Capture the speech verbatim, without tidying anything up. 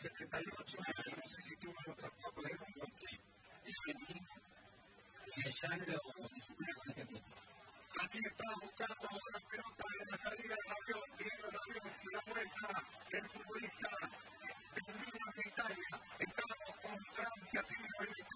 setenta y ocho, no sé si tuvo en otras copas del mundo. Sí. Y veinticinco. Y allá lo supieron con este equipo. Aquí está buscando la pelota en la salida del avión, viene el avión, se da vuelta el futbolista vendido de Italia. Estamos con Francia, sí,